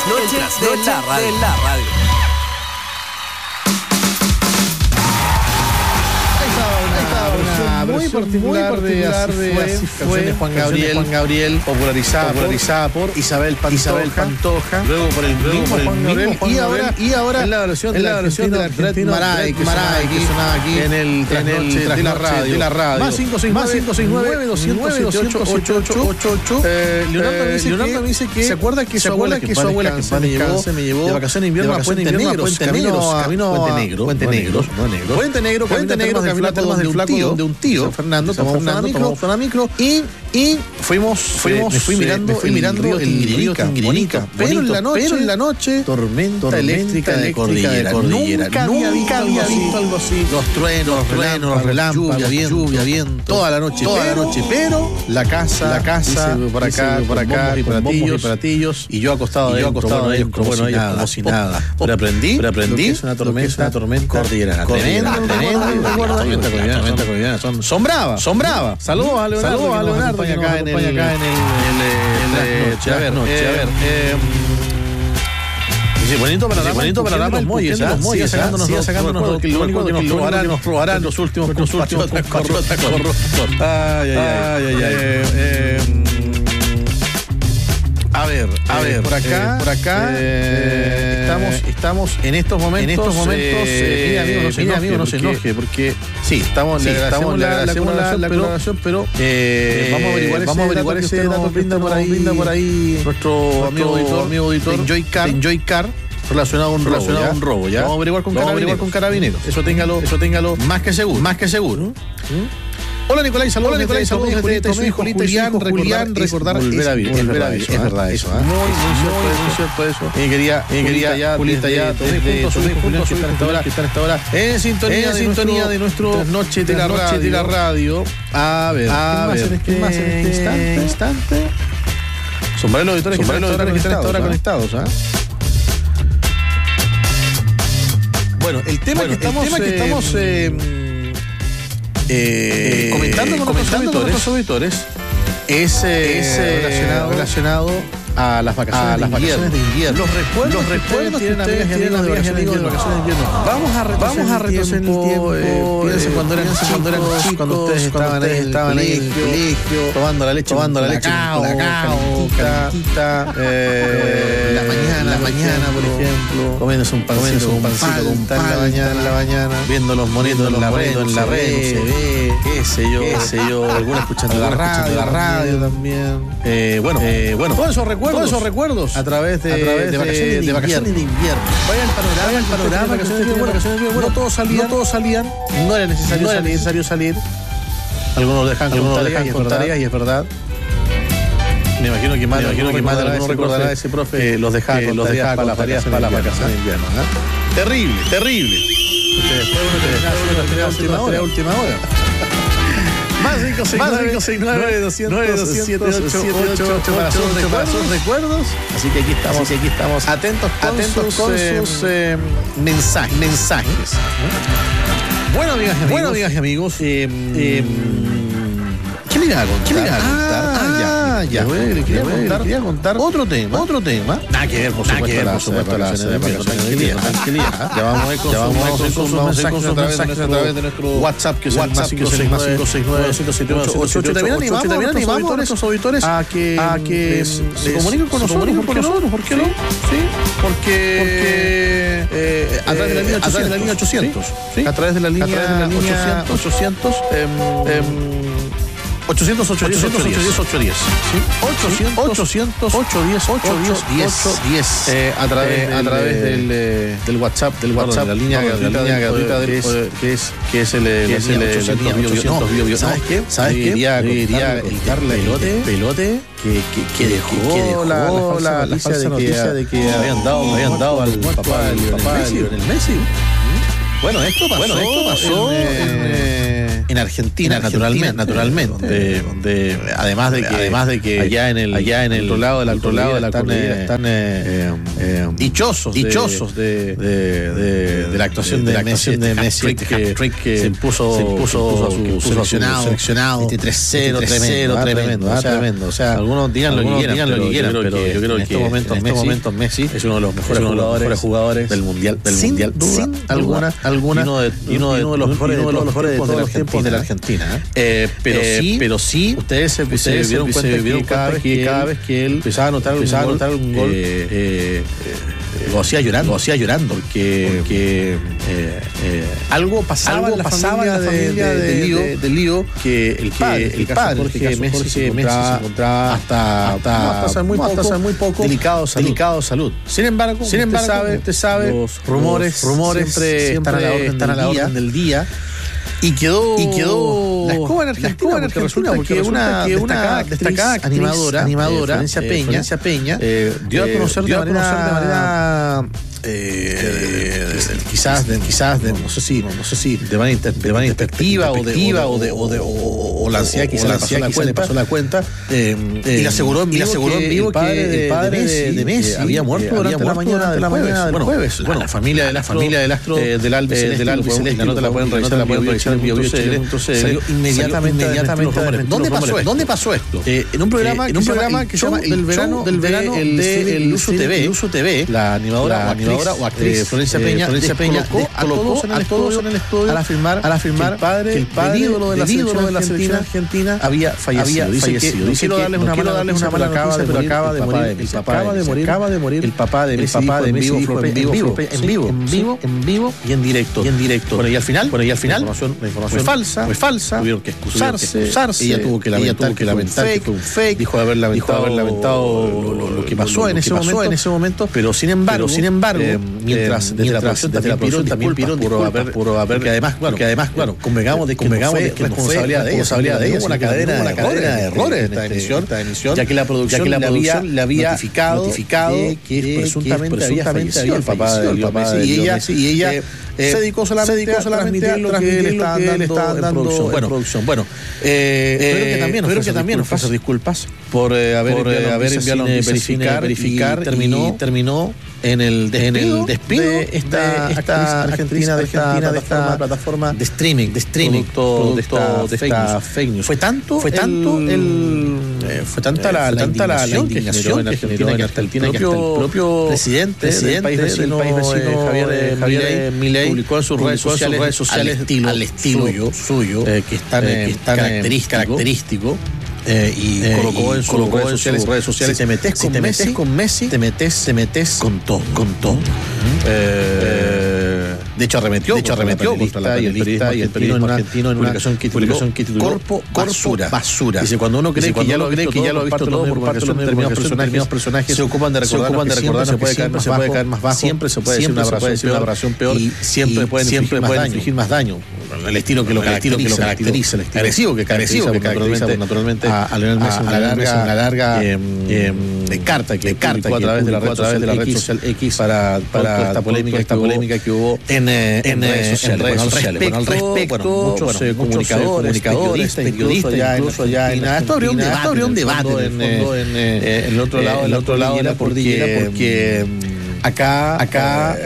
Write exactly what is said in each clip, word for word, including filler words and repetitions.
noches de la radio. De la radio. Una muy particular, muy particular de, de así fue, de Juan Gabriel, Juan Gabriel popularizada, popularizada por, por Isabel Pantoja, Isabel Pantoja, luego por el luego mismo por el Juan Gabriel, mismo Juan y ahora y ahora en la versión en la versión de la argentino Maray que sonaba aquí en el en el de la radio, de la radio. Más cinco seis nueve dos cero nueve dos ocho ocho ocho ocho. Leonardo me dice que se acuerda que su abuela que su abuela que se me llevó se me llevó de vacaciones de invierno a Puente Negro, Puente Negro, camino Puente Negro, Puente Negro, Puente Negro, Puente Negro, camino a Termas del Flaco de un tío, Fernando, tomamos una micro, una micro y y fuimos fuimos me fui mirando me fui mirando el río Tinguirica, pero en la noche pero en la noche tormenta eléctrica de cordillera, nunca había visto algo así, los truenos, los truenos, los relámpagos, lluvia, viento, toda la noche, toda la noche, pero la casa, la casa por acá, por acá, y platillos, platillos y yo acostado de yo acostado de ellos, bueno, ellos como si nada, pero aprendí, pero aprendí, es una tormenta, una tormenta cordillera, tremenda, tremenda, tormenta cordillera, son son bravas, son bravas. Saludos a Leonardo, saludos a Leonardo que acá en el acá en el noche, a ver, noche, a ver, eh bonito panorama, bonito panorama, los muelles, los muelles, sacándonos, sacándonos lo único que nos probarán, nos probarán los últimos, los últimos corruptos. Ay, ay, ay, ay. A ver, a ver, por acá, por acá eh, estamos, estamos en estos momentos, en estos momentos, eh, eh, amigo, no se enoje, amigo, no se enoje, porque sí, estamos, sí, le agradecemos la, la, colaboración, la colaboración, pero, pero eh, vamos a averiguar, vamos a averiguar ese dato, dato brinda por ahí, brinda por ahí nuestro amigo auditor, amigo auditor, Enjoy Car, Enjoy Car. Relacionado a un robo, relacionado a un robo, ¿ya? Vamos a averiguar con vamos carabineros. Con carabineros. Eso téngalo, eso téngalo más que seguro, más que seguro. ¿Mm? Hola Nicolás, saludos. Hola Nicolás, saludos desde Julieta y su hijo Julián, Julián, recordar volver a vivir, volver a vivir, es verdad eso, muy muy cierto eso. Y quería, y quería Julieta ya desde Tomé juntos que están hasta ahora, que están hasta ahora en sintonía, en sintonía de nuestro noche de la radio, de la radio. A ver, a ver, ¿qué más en este instante? Son varios auditores que están hasta ahora conectados, ¿ah? Bueno, el tema bueno, que estamos, el tema que estamos eh, eh, comentando con comentando nuestros auditores es, eh, es eh, relacionado, relacionado a las vacaciones, a las vacaciones de invierno. Los recuerdos, los recuerdos que tienen amigas y amigos de vacaciones de invierno. Vamos a retroceder, vamos a retroceder el tiempo. Eh, piensen cuando eran chicos, cuando eran chicos, cuando ustedes estaban ahí, estaban ahí en el colegio, tomando la leche, tomando la leche, calentita, eh, la mañana, la mañana, por ejemplo, comiéndose un pancito, un pancito con pan en la mañana, en la mañana, viendo los monitos en la red, en la red, no se ve, qué sé yo, qué sé yo, alguna escuchando la radio, la radio también. Eh, bueno, eh, bueno, todos esos recuerdos. Todos esos recuerdos a través de, a través de, vacaciones, de, de, vacaciones de invierno. Vaya al panorama, vaya al panorama, vacaciones de invierno, vacaciones de invierno. No todos salían, no todos salían, no era necesario, no era salir. necesario salir. Algunos lo dejan, algunos lo dejan con tareas y es verdad. Me imagino que más, me imagino que más de alguno recordará ese profe eh, los dejaba con los tareas para las tareas para las vacaciones de invierno. ¿eh? Terrible, terrible. Después uno termina haciendo la última hora. Más cinco seis nueve dos cero cero siete ocho ocho para sus recuerdos. Así que aquí estamos, así que aquí estamos atentos con atentos sus, con eh, sus eh, mensajes. mensajes. Bueno, amigas y amigos. Bueno, amigas y amigos. Eh, eh, ¿Qué le iba a contar? ¿Qué le iba a contar? Ah, ah ya, ya. Le quería, contar, quería contar otro tema. Otro tema. Nada que ver, por supuesto, la, por supuesto, la tranquilidad. Tranquilidad. Ya vamos a ir con sus mensajes a través de nuestro WhatsApp, que es el más cinco seis nueve dos siete ocho ocho ocho. También animamos a nuestros auditores a que se comuniquen con nosotros. ¿Por qué no? Sí, porque a través de la línea ochocientos. A través de la línea ochocientos. ochocientos ocho diez ocho diez ocho diez ochocientos ocho diez ocho diez eh, a través a través del del WhatsApp del WhatsApp de la línea gratuita del que es que es el que es el ochocientos. ¿Sabes qué? ¿Sabes qué? Diría diría editarle pelote pelote que que dejó la la falsa noticia de que habían dado habían dado al papá del Lionel Messi. Bueno, esto pasó bueno, esto pasó en en Argentina, naturalmente, naturalmente, donde, donde además de que además de que allá en el allá en el otro lado del otro lado de la cordillera están eh, eh, dichosos dichosos de, de, de, de la actuación de, de la actuación de Messi, que, que se impuso se impuso a su seleccionado seleccionado tres cero tremendo tremendo tremendo, o sea, algunos digan lo que quieran, digan lo que quieran, pero yo creo que en estos momentos en estos momentos Messi es uno de los mejores jugadores jugadores del mundial del mundial sin alguna alguna y uno de los mejores de los mejores de todos los tiempos de la Argentina, eh, pero eh, sí, pero sí, ustedes se, ustedes se vieron cuenta se vieron que cada vez que cada vez que él empezaba a anotar empezaba a anotar un gol, eh, eh, eh, lo hacía llorando, lo hacía llorando, porque, porque eh, eh, algo pasaba, algo en la pasaba familia, en la familia de, de, de, Lío, de, de Lío, que el padre, el, el padre, Jorge, que Messi, Jorge, se, Messi se encontraba hasta hasta hasta muy poco, hasta muy poco delicado salud. delicado salud. Sin embargo, sin embargo, usted sabe, usted sabe, los rumores, los rumores siempre, siempre están a la orden, están a la orden del día. Y quedó, y quedó la escoba en Argentina, porque, porque resulta porque que una, que una destacada, destacada actriz, animadora, animadora eh, Florencia Peña, Florencia Peña eh, dio a conocer de manera, eh, eh, quizás de, quizás de, no sé si no sé si de manera de manera perspectiva o de o de o de o la ansiedad que se le pasó la cuenta eh, eh, y le aseguró en vivo, y le aseguró en vivo que el padre de, de Messi eh, había muerto durante la mañana de la mañana del jueves. Bueno, la familia de la familia del astro del albiceleste, la nota la pueden revisar, la pueden revisar en Bio salió inmediatamente inmediatamente. ¿Dónde pasó esto? ¿Dónde pasó esto? En un programa en un programa que se llama El Verano del Verano del Uso T V, Uso T V, la animadora o actriz Florencia Peña Florencia Peña colocó a todos en el estudio al afirmar al afirmar el padre que el padre ídolo de la selección argentina había fallecido. Dice que no quiero darles una mala darles una mala noticia, pero acaba de morir el papá acaba de morir acaba de morir el papá de Messi, papá de Messi en vivo en vivo en vivo en vivo y en directo y en directo. Bueno, y al final, bueno, y al final la información fue falsa, fue falsa, tuvieron que excusarse, excusarse, ella tuvo que lamentar que lamentar que fue un fake, dijo haber lamentado haber lamentado lo que pasó en ese momento en ese momento, pero sin embargo, sin embargo, mientras desde la producción también pidieron por haber por haber que además, bueno, que además, bueno, convengamos de que convengamos de que responsabilidad de responsabilidad de ella, una cadena una cadena de errores en esta emisión, ya que la producción le había notificado que presuntamente había fallecido el papá de ella y ella Eh, se dedicó solamente, se dedicó solamente a transmitir lo que le estaban dando en producción. Bueno, producción. bueno eh, espero que también espero que también nos ofrecer disculpas por eh, haber por, enviado, haber enviado verificar, verificar y terminó, y terminó en el despido, en el despido de esta, de esta Argentina, de esta, Argentina, de esta plataforma de streaming, de streaming, producto, de esta, de esta fake news. Fue tanto, fue tanto el, el eh, fue tanta la, la tanta la indignación que generó en Argentina que hasta el propio presidente del país vecino Javier Javier Milei publicó en sus redes sociales, redes sociales al estilo, al estilo suyo, suyo eh, que están eh, que están característico, característico eh, y eh, colocó en, y su colocó redes, en sociales, sus redes sociales si te metes con, si te Messi, metes con Messi te metes te metes con todo con todo uh-huh. eh, de hecho arremetió de hecho arremetió contra la periodista y el periodismo argentino en una publicación que tituló Corpo Basura basura. Dice cuando uno cree que ya lo cree que ya lo ha visto todo por parte de determinados personajes se ocupan de recordar se recordar se puede caer se puede caer más bajo siempre se puede decir una aberración peor y siempre pueden siempre pueden infligir más daño el estilo que lo caracteriza el estilo agresivo que carecido que caracteriza naturalmente a Lionel Messi a la larga carta que carta a través de la red social X para para esta polémica esta polémica que hubo en en redes sociales. Bueno, al respecto, muchos comunicadores, periodistas, incluso ya en esto abrió un debate, abrió un debate en el otro lado, el otro lado de la cordillera, porque acá, acá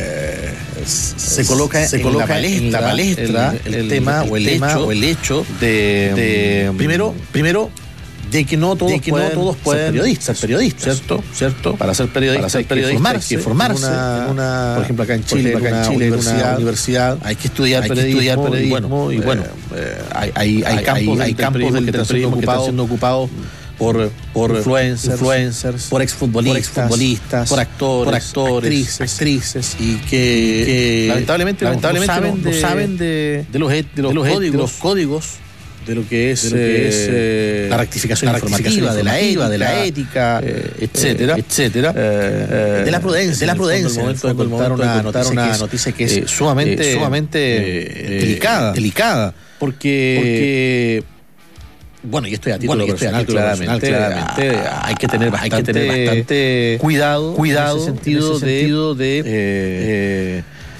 se coloca, se coloca en la palestra el tema o el hecho o el hecho de primero, primero de que no todos, de que pueden, no todos pueden ser periodistas, ser periodistas, ¿cierto? ¿Cierto? Para ser periodista, para ser periodista hay que formarse, hay que formarse en una, por ejemplo acá en Chile, acá en Chile, universidad, una universidad, hay que estudiar hay periodismo, que estudiar periodismo y bueno, y bueno eh, hay, hay, hay campos, hay, hay campos del que están siendo ocupados por por influencers, influencers por exfutbolistas, por exfutbolistas, por actores, por actores, actrices, actrices y que, que lamentablemente, lamentablemente no, no saben, de, no saben de, de los de los, de los códigos, de los códigos de lo que es, lo que es eh, la rectificación la informativa, de la ética, de la ética, eh, etcétera, eh, etcétera, eh, de la prudencia, de la prudencia. En el momento de contar una, noticia, una noticia que es eh, sumamente, eh, sumamente eh, delicada, delicada, porque, porque bueno, y estoy a título bueno, personal, claramente, claramente hay que tener bastante, hay que tener bastante cuidado, cuidado en ese sentido, en ese sentido de, de eh,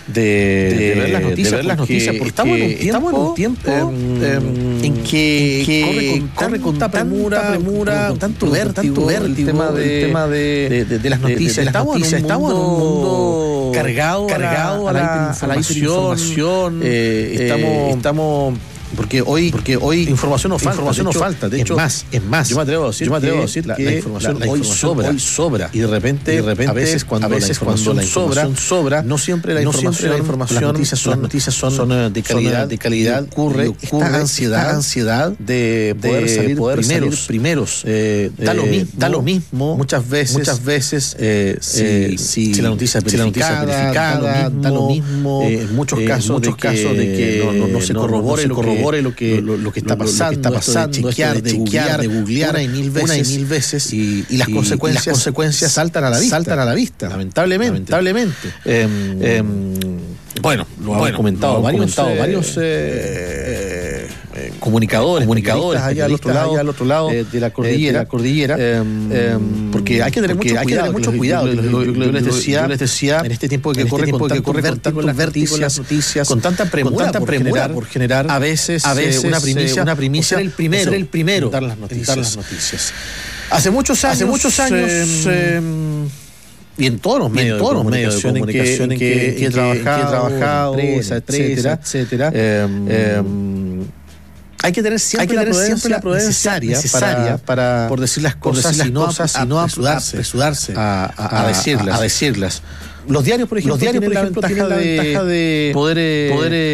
de, de, de ver las noticias, de ver las noticias porque estamos en un tiempo, estamos en, un tiempo eh, en que, que corre con, corre con tanta premura, premura, con tanto vértigo, tanto vértigo el tema de, el tema de, de, de, de las noticias. De, de las estamos, noticias. En un estamos en un mundo cargado, cargado a la, a la, a la hiperinformación. Eh, estamos, eh, estamos Porque hoy, porque hoy información no falta. Información de hecho, no falta. De hecho, es más, es más. Yo me atrevo a decir, yo me atrevo que, a decir la, que la información, la, la hoy, información sobra, hoy sobra. Y de repente, y de repente a veces cuando, a veces la, información cuando la información sobra, sobra, no siempre la no información, siempre la información, las noticias son, las noticias son, son de calidad, son de calidad. Y ocurre, y ocurre esta ansiedad, esta ansiedad de poder de salir poder primeros, salir primeros. Eh, da lo mismo, da lo mismo. Muchas veces, muchas veces, eh, si, eh, si, si la noticia es verificada, si la noticia es verificada, da lo mismo. Eh, en muchos eh, casos, muchos de que, casos de que no, no, no se corrobore, no, no se corrobore lo que, lo que, lo que está lo, pasando, lo que está pasando, de chequear, de chequear, de googlear una y mil veces, una y mil veces y, y las y, consecuencias, y las consecuencias saltan a la vista, saltan a la vista, lamentablemente, lamentablemente. Eh, eh, bueno, lo bueno, han comentado lo han varios, comentado eh, varios eh, eh, eh, comunicadores, comunicadores allá al otro lado, allá al otro lado eh, de la cordillera, eh, de la cordillera eh, eh, porque hay que tener mucho hay cuidado, que tener mucho cuidado. Yo, yo, yo, yo, les decía, yo les decía en este tiempo que en corre, este con, que tanto corre con vértigo, tantos vértigos las noticias, con tanta premura, con tanta por, premura generar, por generar a veces, a veces eh, una primicia, una primicia, o ser el primero, ser el primero en dar las noticias. Dar las noticias. Hace muchos años, hace muchos años. Eh, eh, y en todos los medios, todos los de medios de comunicación en que, en que, en que he trabajado, he trabajado empresa, etcétera, etcétera. Eh, eh, hay que tener siempre, hay que la, tener prudencia siempre la prudencia necesaria, necesaria para, para, por decir las cosas, decir las y no, cosas a, y no apresurarse, apresurarse a, a, a, decirlas. a decirlas. Los diarios, por ejemplo, los diarios, tienen, por ejemplo, la, ventaja tienen de, la ventaja de poder, eh, poder eh,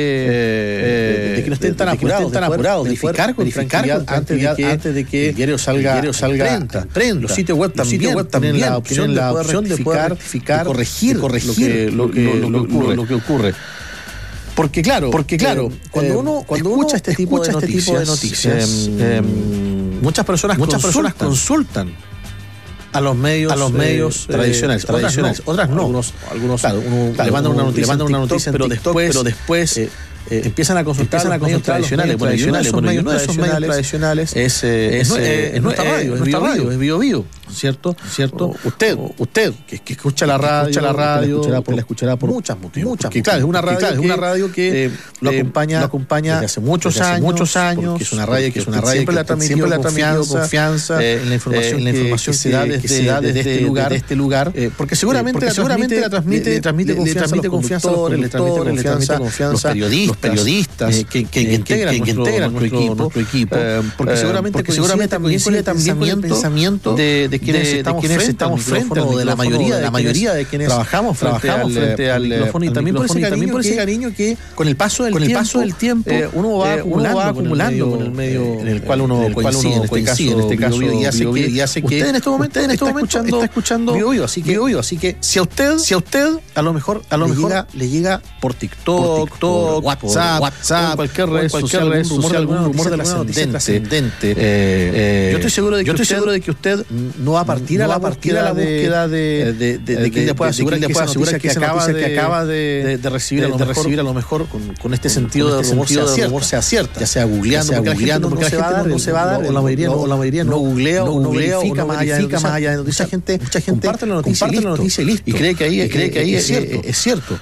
eh, de que no estén tan apurados, tan apurados, verificar con tranquilidad antes de que, antes de que el diario salga, el diario salga en prenta. prenta. Los sitios web también, sitios web también tienen la opción, la de, poder opción de poder rectificar, de corregir, de corregir lo que, lo, que, lo, lo, lo, que ocurre. lo que ocurre. Porque claro, porque claro, eh, cuando uno cuando escucha uno este tipo escucha de este noticias, tipo de noticias eh, eh, muchas personas muchas consultan, personas consultan a los medios a los medios eh, tradicionales, tradicionales, otras no, otras no. algunos, algunos claro, uno claro, le mandan una noticia, le mandan una noticia pero TikTok, después, pero después eh, Eh, empiezan a consultar empiezan a consultar los medios tradicionales, bueno, y uno de esos medios medios tradicionales es, eh, es, es, eh, es nuestra radio, es es Bio Bio Bio, Bio, es Bio Bio, ¿cierto? ¿Cierto? O usted, o usted que, que escucha la radio, escucha la radio, que la escuchará por, que la escuchará por muchas motivos, muchas porque, claro, es una radio, claro, que, es una radio que eh, lo eh, acompaña, lo acompaña desde hace muchos desde hace años, muchos años, porque es una radio que es una radio siempre que la transmitió siempre la transmitió confianza, eh, en la información, eh, en la información que, que se da desde, se da desde este lugar, desde este lugar, eh, porque seguramente, porque la seguramente la transmite, le transmite le, confianza, le transmite confianza a los conductores, le transmite confianza, confianza los periodistas, los periodistas eh, que, que, eh, que, que, que integran nuestro, nuestro, nuestro equipo, eh, porque eh, seguramente porque seguramente coincide también con el pensamiento de, de quienes de, estamos de quienes frente, estamos frente o de la mayoría de la mayoría de quienes trabajamos trabajamos frente al micrófono, y también por ese cariño, por ese cariño que con el paso del con el tiempo, paso del tiempo eh, uno va eh, uno va acumulando con el medio en el cual uno en el cual coincide, uno en este caso, coincide, en este caso Bio Bio, y hace Bio Bio, que y hace que usted en este momento usted en este está momento escuchando está escuchando Bio Bio, así que Bio Bio, así que si a usted si a usted a lo mejor a lo le mejor llega, le llega por TikTok, por TikTok, WhatsApp, por WhatsApp, cualquier red cualquier social, red algún social, rumor, algún rumor de la trascendente. Eh, eh, yo estoy seguro de que yo estoy usted seguro de que usted no va a partir no a la va a partir a la búsqueda de de, de, de, de que le pueda asegurar que que esa noticia que acaba de, que acaba de, de, de recibir, a lo de mejor, recibir a lo mejor con, con este sentido con de este rumor sentido sea de rumor cierta, sea cierta, ya sea googleando, ya sea porque googleando, la gente no se va a dar, no la mayoría o la mayoría no no googlea no o no verifica más allá de más allá de mucha gente mucha gente comparte la noticia comparte la noticia y listo, y cree que ahí cree que ahí es cierto, es cierto.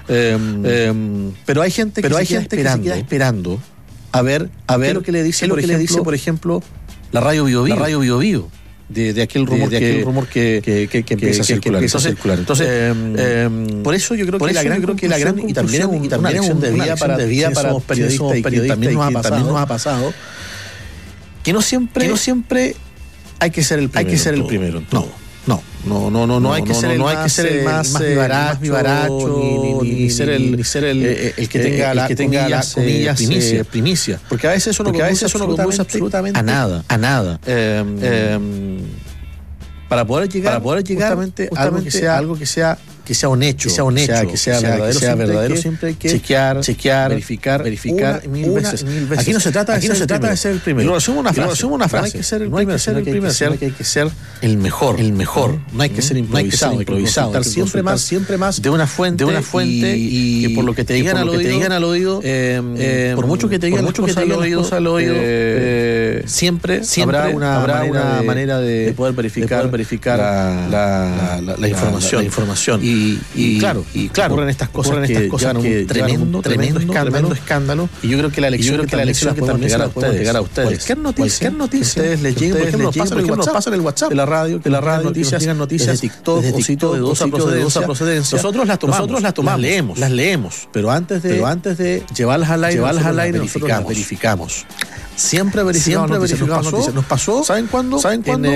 Pero hay gente pero que hay se queda gente que se queda esperando a ver a ver lo que le dice, lo por que le dice, por ejemplo, la radio Bio Bio, la radio Bio Bio. De, de aquel rumor, de, de que, aquel rumor que, que, que, que empieza que, a circular. Que empieza Entonces, a circular. Entonces eh, eh, por eso yo creo que la gran, creo que la gran y también y y también una de vida para de vida para los periodistas y que también nos ha pasado, también nos ha pasado que no siempre, que no siempre hay que ser el primero. Hay que ser el primero. No. No, no, no, no, no hay que ser el no hay que ser el más vivaracho, vivaracho ni, ni, ni, ni ser el, ni ser el, eh, el que tenga el la que tenga comillas, la comillas, primicia. Eh, primicia. Porque a veces uno Porque a veces uno conduce absolutamente a nada, a nada. Eh, eh, para poder llegar, para poder llegar justamente, justamente algo que sea algo que sea que sea un hecho, que sea un hecho, que sea, que sea verdadero, que sea verdadero, siempre hay que chequear, chequear, verificar, verificar una y mil, una veces. y mil veces. Aquí no se trata de, Aquí ser, no se el trata primero. de ser el primero. Y lo resumo una frase. Lo resumo una frase. No hay que ser el no hay primero, que ser el sino primero, sino que hay que ser el mejor, el mejor. No hay que ser improvisado, no hay que ser improvisado, hay que siempre más, siempre más de una fuente, de una fuente y, y, y por lo que te digan, al, que oído, te digan al oído, eh, eh, por mucho que te digan, mucho que te digan al oído, al oído, eh, siempre, siempre habrá una habrá manera, una de, manera de, de poder verificar, de poder verificar la, la, la, la, la información, la, la información. Y, Y, y, y claro, y claro, ocurren estas cosas, ocurren estas cosas que, que tremendo, tremendo, tremendo escándalo, tremendo escándalo. Y yo creo que la elección que, que la elección que también llegar a ustedes, llegar a ustedes. Cualquier noticia, cualquier noticia, ustedes les lleguen, por ejemplo, nos pasan el WhatsApp, pasan el WhatsApp de la radio, de la radio, noticias, llegan noticias de TikTok, de TikTok, de dudosa procedencia, procedencia. Nosotros las tomamos, nosotros las tomamos, las leemos, las leemos, pero antes de, pero antes de llevarlas al aire, llevarlas al aire, verificamos, verificamos. Siempre verificamos, siempre verificamos noticias. Nos pasó, ¿saben cuándo? ¿Saben cuándo?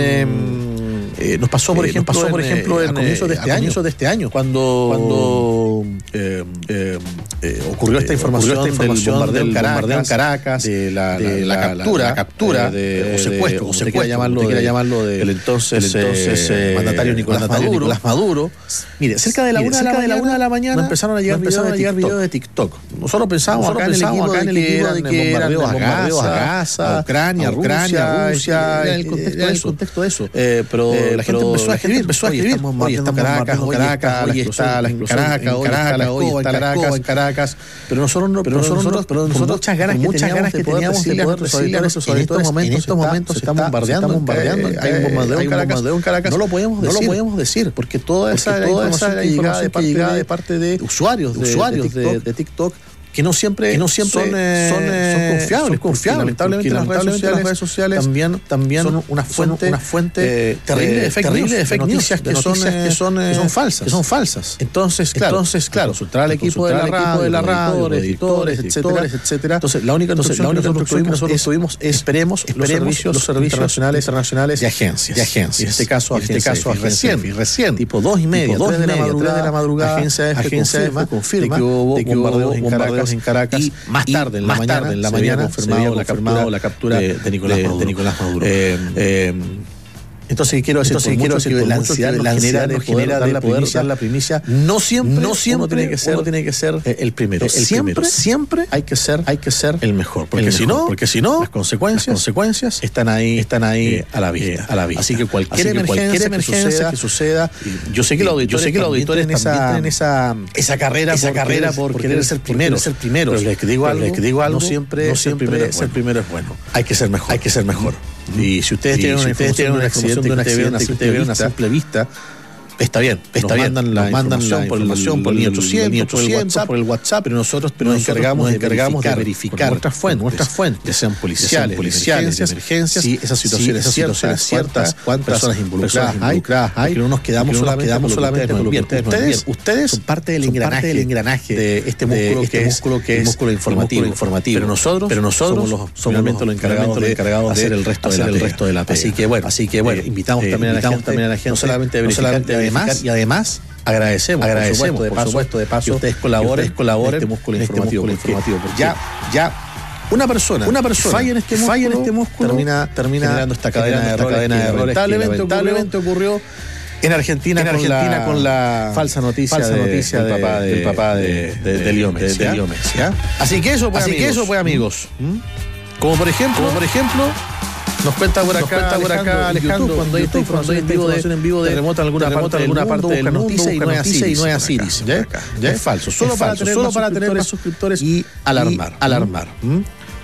En Eh, nos pasó, por eh, ejemplo, pasó, por ejemplo, en, a comienzos de este, año, de este año, cuando, cuando eh, eh, eh, ocurrió esta información, ocurrió esta información del bombardeo, del Caracas, bombardeo en Caracas, de la, de la, la captura, la, la captura de, de, o secuestro, o secuestro, llamarlo, quiera llamarlo, de, del entonces, el entonces eh, mandatario Nicolás, mandatario Maduro. Nicolás Maduro. Mire, cerca de la una de la una de la mañana empezaron a llegar videos de TikTok. Nosotros pensábamos acá en el equipo de que eran bombardeos a Gaza, a Ucrania, Rusia, Rusia, en el contexto de eso. Pero la gente empezó a escribir, empezó a escribir. Hoy está Caracas, hoy Caracas, hoy está la explosión Caracas, hoy está la escoba en Caracas, en Caracas. Pero nosotros no, pero nosotros, pero nosotros muchas ganas, muchas ganas que teníamos de poder decirle a nuestros auditores, en estos momentos se está bombardeando, bombardeando, hay un bombardeo en Caracas. No lo podemos decir, no lo podemos decir, porque toda esa información que llegaba de parte de usuarios, de usuarios de TikTok, que no siempre, que no siempre son, eh, son, eh, son confiables, son confiables. Lamentablemente, las, redes sociales, las redes sociales también, también son una fuente, una fuente eh, terrible de fake news, de fake noticias que son, que son, eh, que son falsas, que son falsas. Entonces, claro, entonces, claro, consultar al equipo de la radio, de la radio, editores, etcétera, etcétera. Entonces, la única noticia que nosotros tuvimos es esperemos, esperemos los servicios internacionales, internacionales de agencias, de agencias. En este caso, en este caso, recién, recién, tipo dos y media, dos de la madrugada, de la madrugada, agencia F confirma que hubo bombardeos en Caracas. en Caracas y más tarde en la mañana, tarde en la mañana confirmado, la captura, la captura de, de Nicolás Maduro. De Nicolás Maduro. Eh, eh, Entonces quiero decir, entonces quiero decir que la ansiedad, la ansiedad de genera de poder dar la primicia, no siempre, no siempre uno tiene que ser, uno tiene que ser el primero. El siempre, primero. siempre hay que ser, hay que ser el mejor, porque el si mejor, no, porque si no, las consecuencias, las consecuencias están ahí, están ahí eh, a la vista, eh, a la vista. Así que cualquier Así que emergencia, cualquier emergencia que suceda, que suceda yo sé que los auditores, yo sé que los auditores en esa, en esa, esa carrera, esa por carrera por querer ser primero, ser primero. Pero les que digo algo, les que digo algo, no siempre, no siempre ser primero es bueno. Hay que ser mejor, hay que ser mejor. Y si ustedes tienen una información de un accidente que ustedes ven a simple vista, está bien, está bien, mandan la información por el por el ochocientos, por el WhatsApp, pero nosotros pero nos encargamos, encargamos de verificar nuestras fuentes, nuestras fuentes, ya sean policiales, policiales, de emergencias, si esas situaciones, esas situaciones ciertas, cuántas personas involucradas hay, que no nos quedamos solamente quedamos solamente con lo que ustedes, ustedes son parte del engranaje, del engranaje de este músculo que es músculo que es músculo informativo, informativo, pero nosotros, pero nosotros somos los somos los encargados de hacer el resto de el resto de la pega. Así que bueno, así que bueno, invitamos también a la gente, no solamente verificar Además, y además agradecemos, agradecemos por supuesto, de paso, que ustedes colaboren, ustedes colaboren en este músculo informativo, este músculo informativo porque ya, ya una persona, una persona falla en este músculo, falla en este músculo termina, termina generando esta cadena de errores, cadena de errores lamentablemente, lamentablemente ocurrió en Argentina, en Argentina con, la con la falsa noticia, falsa de, noticia del, de, papá de, del papá de, de, de, de Liomes, de, de Liomes, ¿ya? Así que eso, pues, Así amigos. Que eso, pues, amigos. ¿Mm? Como por ejemplo, como por ejemplo. Nos cuenta por acá, cuenta por acá Alejandro, YouTube, cuando hay esta información en vivo de, en vivo de terremoto en alguna parte, alguna parte del mundo, noticia y no es así, y no es así, dice. ¿Ya? ¿Ya? Es falso, solo es para falso, tener solo para tener más suscriptores y alarmar, y alarmar. ¿Mm?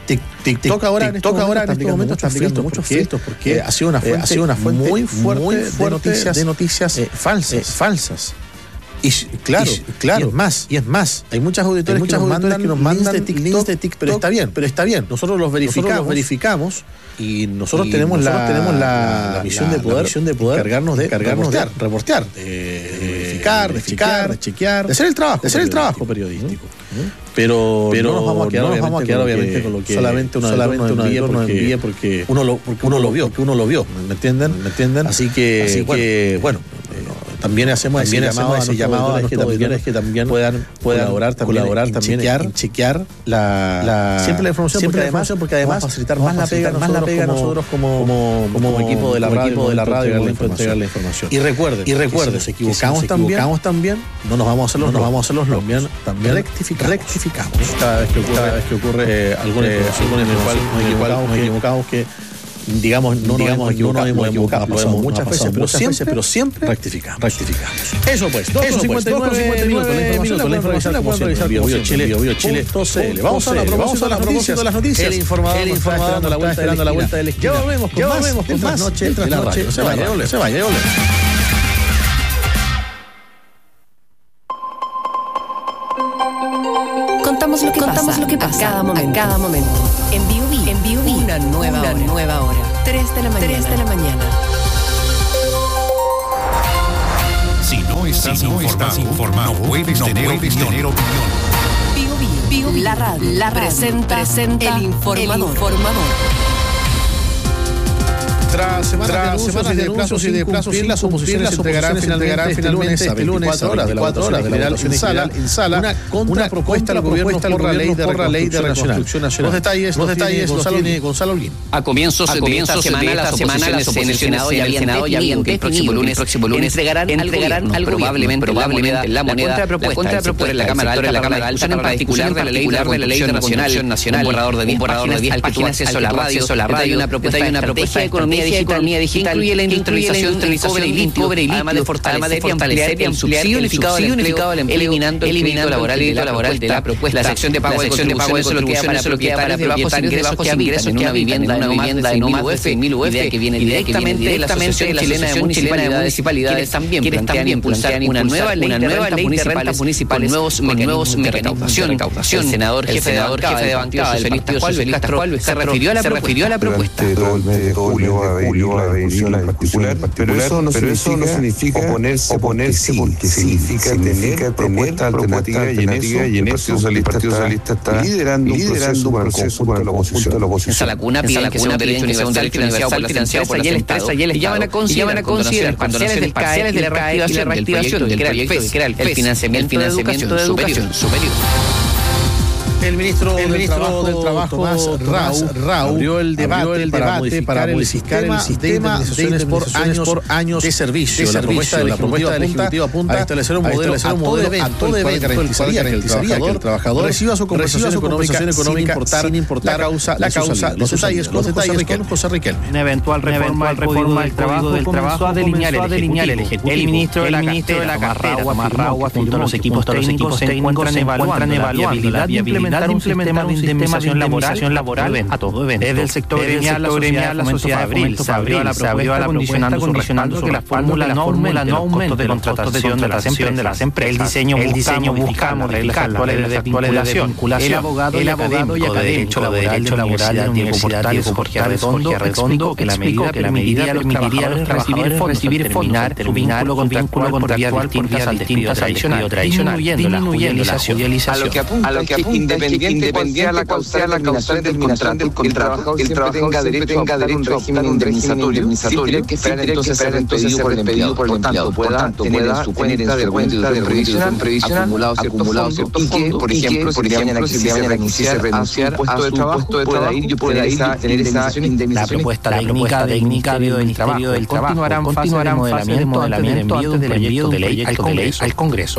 TikTok ahora, TikTok ahora en este momento está aplicando muchos filtros porque ha sido una fuente, ha sido una fuente muy fuerte, muy fuerte de noticias, de noticias eh, falsas, eh, falsas. Y claro, y, claro, y es más, y es más, hay muchas auditores, hay muchas que, nos mandan, que nos mandan links de TikTok, links de TikTok, pero está bien, pero está bien. Nosotros los verificamos, nosotros los verificamos y nosotros y tenemos nosotros la tenemos la, la misión la, de poder, la misión de poder cargarnos de cargarnos de reportear, de, de verificar, de chequear, de chequear, de hacer el trabajo, de hacer el trabajo periodístico. Pero, pero no nos vamos a quedar, no nos vamos a quedar obviamente con lo que solamente una solamente una envíe porque, envíe porque uno lo porque uno lo vio, porque uno lo vio, ¿me entienden? ¿Me entienden? Así que así que bueno, también hacemos también ese llamado, ese llamado a los auditores que también puedan, puedan colaborar también, colaborar también chequear, en chequear la, la siempre la información, siempre porque, la información porque además vamos a facilitar más la pega, más la pega nosotros como, como, como, como equipo de la radio, equipo de la radio entregar la información. Y recuerden, y recuerden, si nos equivocamos también, también, no nos vamos a hacer los, no nos vamos a hacer los también, también rectificamos, rectificamos. Cada vez que ocurre, cada vez que ocurre alguna información en la cual nos equivocamos que digamos, no digamos nos hemos equivocado, equivocado, lo hemos muchas veces, pero siempre, pero siempre rectificamos. rectificamos. Eso pues, dos cincuenta y nueve minutos, la información la pueden revisar como siempre, Bio Chile, Bio Chile, vamos a la propósito de las noticias, el informador, el informador dando la vuelta, dando la vuelta de la esquina. Ya volvemos con más, volvemos con más noche, tras noche, se vaya, se vaya, Contamos lo que Contamos pasa, lo que pasa a cada momento. A cada momento. En B U B, en B U B, una nueva una hora. nueva hora. tres de la mañana. tres de la mañana. Si no estás, si no informado, estás informado, no puedes, no tener, puedes opinión. tener opinión. B U B, B U B, la radio, la radio presenta, presenta el informador. El informador. Tras semanas de anuncios y de plazos, las oposiciones entregarán finalmente este lunes a veinticuatro horas de la votación general en sala una contrapropuesta al gobierno por la ley de reconstrucción nacional. Los detalles los detalles los tiene Gonzalo Holguín. A comienzos de esta semana, las oposiciones en el Senado ya habían definido que el próximo lunes entregarán al probablemente la moneda, la contrapropuesta en la Cámara Alta, la Cámara Alta en particular de la ley de reconstrucción nacional, un borrador de diez páginas, eso la radio, hay una propuesta de economía digital, digital incluye la industrialización del cobre y litio, además de fortalecer y ampliar el subsidio unificado del empleo, eliminando el crédito laboral y laboral de la propuesta, la sección de pago de contribuciones, eso lo queda para propietarios de bajos ingresos que habitan en una vivienda de no más de mil U F, que viene directamente de la Asociación Chilena de Municipalidades, quienes también impulsar una nueva ley de rentas municipales con nuevos mecanismos de recaudación. El senador jefe de bancada del Partido Socialista se refirió a la propuesta. Julio la reunión en particular, pero eso no significa oponerse, oponerse porque significa tener propuesta alternativa y en eso el Partido Socialista está liderando un proceso con la oposición. Esa lacuna piden que sea un derecho universal financiado por la empresa y el Estado y llevan a considerar parciales del C A E y la reactivación del proyecto que era el financiamiento de educación superior. El ministro, el ministro del Trabajo, Tomás Rau, abrió el debate, abrió el debate para modificar el sistema de indemnizaciones por años, por años de servicio. De la propuesta del Ejecutivo apunta a establecer un modelo, a todo evento, el cual garantizaría que el trabajador reciba su compensación económica sin importar la causa. Los detalles con José Riquelme. Una eventual reforma del Código del Trabajo comenzó a delinear el Ejecutivo. El ministro de la cartera, Tomás Rau, junto a los equipos técnicos, se encuentran evaluando la viabilidad de implementar un sistema de indemnización laboral a todo evento. Desde el sector gremial, la sociedad Abril se abrió a la propuesta condicionando que la fórmula no aumente de contratación de las empresas. El diseño busca modificar las reglas actuales de vinculación. El abogado y académico de Derecho Laboral de la Universidad Diego Jorge Arredondo explicó que la medida permitiría a los trabajadores recibir fondos, terminar su vínculo contractual por vías distintas al despido tradicional, disminuyendo la judicialización. A lo que apunta independiente a la causal del contrato, el trabajador siempre tenga derecho a un régimen indemnizatorio sin tener que esperar entonces ser despedido por el empleado. Por tanto, pueda tener en su cuenta de retribución previsional acumulado ciertos fondos y que, por ejemplo, si se vayan a renunciar a su puesto de trabajo, pueda ir y pueda ir a tener esa indemnización. La propuesta técnica del Ministerio del Trabajo continuará en fase de modelamiento antes del envío de ley al Congreso.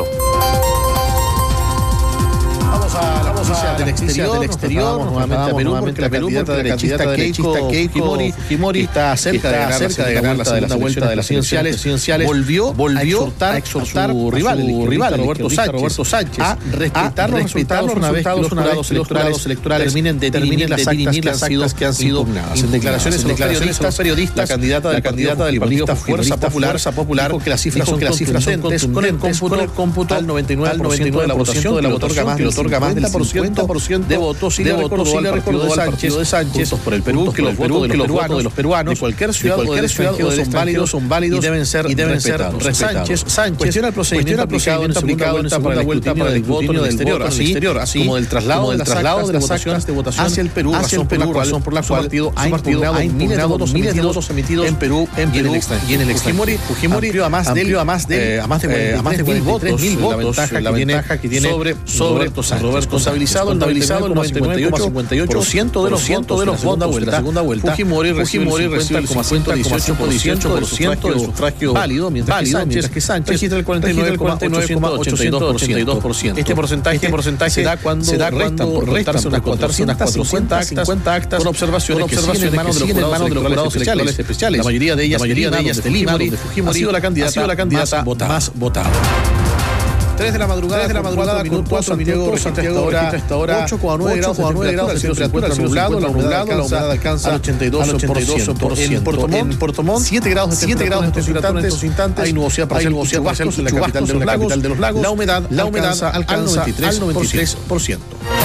A la noticia del exterior, del exterior nuevamente a Perú, nuevamente a Perú, porque la candidata derechista Keiko Fujimori está cerca de ganar la segunda vuelta de las presidenciales, volvió a exhortar a su rival, el rival Roberto Sánchez, a respetar los resultados una vez que los jurados electorales terminen las actas que han sido impugnadas. En declaraciones a los periodistas, la candidata del partido Fuerza Popular dijo que las cifras son contundentes con el cómputo al noventa y nueve por ciento de la votación, que le otorga más del cincuenta por ciento de votos y le recordó al partido de Sánchez por el Perú que los votos de los peruanos de cualquier ciudad o del extranjero son válidos y deben ser respetados. Sánchez cuestiona el procedimiento aplicado en esta segunda vuelta para el voto en el exterior, así como del traslado de las actas de votación hacia el Perú, razón por la cual su partido ha impugnado miles de votos emitidos en Perú y en el extranjero. Fujimori además de cuarenta y tres mil votos la ventaja que tiene sobre Roberto Sánchez. Contabilizado el noventa y nueve coma cincuenta y ocho por ciento de los votos de la segunda vuelta, Fujimori recibe el cincuenta coma ciento dieciocho por ciento del sufragio válido, mientras que Sánchez registra el cuarenta y nueve coma ochocientos ochenta y dos por ciento. Este porcentaje se da cuando restan por contarse unas cuatrocientas cincuenta actas con observaciones que siguen en manos de los jurados especiales. La mayoría de ellas de Lima, donde Fujimori ha sido la candidata más votada. tres de la madrugada, tres de la madrugada, con cuatro minutos, Santiago registra esta hora ocho coma nueve grados de temperatura, temperatura nublado, la humedad alcanza al ochenta y dos por ciento. En Puerto Montt, siete grados de temperatura en estos instantes, hay nubosidad parcial en la capital de los lagos, la humedad alcanza al noventa y tres por ciento.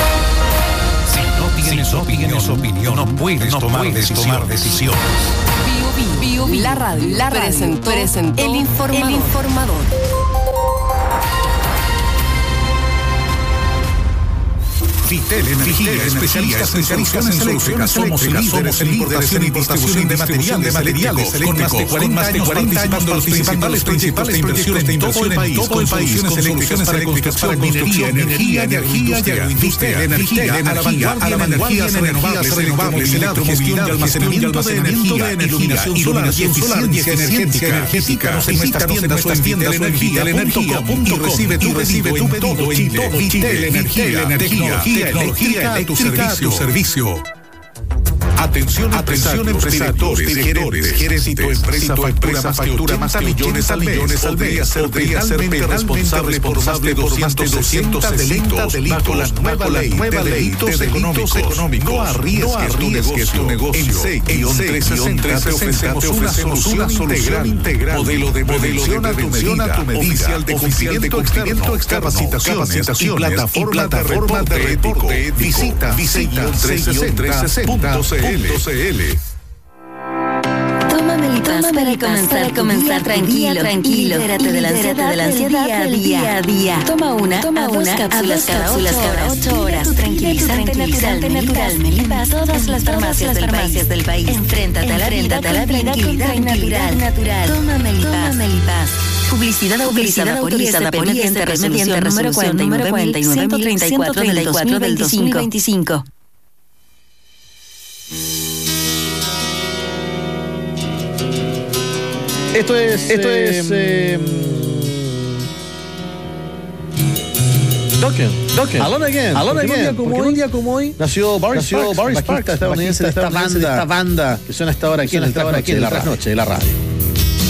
Si no tienes opinión, no puedes tomar decisiones. La radio, la radio presentó, presentó el informador. El informador. Vitel Energía, especialistas en soluciones eléctricas. Somos líderes en importación y distribución de materiales eléctricos. Con más de cuarenta años participando en los principales proyectos de inversión en todo el país. Con soluciones eléctricas para construcción, minería, energía, energía y agroindustria. Energía, a la vanguardia en energías renovables, electrogestión y almacenamiento de energía, iluminación solar y eficiencia energética. Visítanos en nuestras tiendas energía punto com y recibe tu pedido en todo Chile. Vitel Energía, tecnología Tecnología eléctrica a tu servicio. Atención, Atención empresarios, directores, gerentes. Si tu empresa factura, factura más de millones al millones al mes, podría ser responsable por más de doscientos delitos bajo la nueva ley de delitos económicos. No arriesgues tu negocio. En Sequion trescientos sesenta te ofrecemos una solución integral. Modelo de prevención a tu medida. Oficial de cumplimiento externo. Capacitaciones y plataforma de reporte ético. Visita Sequion trescientos sesenta punto c l. Toma Melipaz para comenzar, comenzar tranquilo, tranquilo. Libérate de la ansiedad, de la ansiedad del día a día. Toma una, toma una, cápsulas cada ocho horas. Tu tranquilizante natural, Melipaz. Todas las farmacias del país. Enfréntate a la vida con tranquilidad natural. Toma Melipaz. Publicidad autorizada por I S P mediante resolución número cuarenta y nueve mil ciento treinta y cuatro del dos mil veinticinco. Esto es. Esto eh, es. Eh, Dokken. Dokken. Alone Again. Alone Again. Un día como hoy, un día como hoy nació Barry Sparks, estadounidense de esta banda, esta banda que suena hasta ahora aquí en el trasnoche de la radio.